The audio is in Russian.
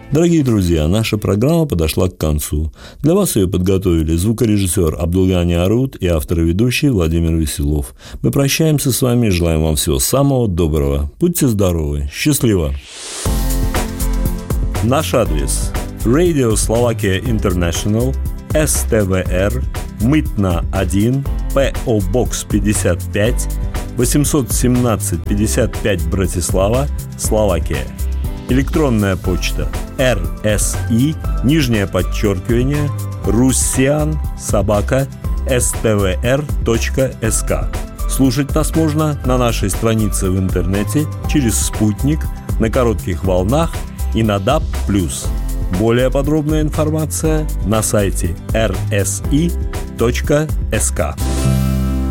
Дорогие друзья, наша программа подошла к концу. Для вас ее подготовили звукорежиссер Абдулгани Арут и автор и ведущий Владимир Веселов. Мы прощаемся с вами и желаем вам всего самого доброго. Будьте здоровы. Счастливо. Наш адрес: Radio Slovakia International, СТВР, Мытна 1, ПО Бокс 55, 817 55 Братислава, Словакия. Электронная почта RSI, russian@stvr.sk. Слушать нас можно на нашей странице в интернете, через спутник, на коротких волнах и на DAB+. Более подробная информация на сайте rsi.sk.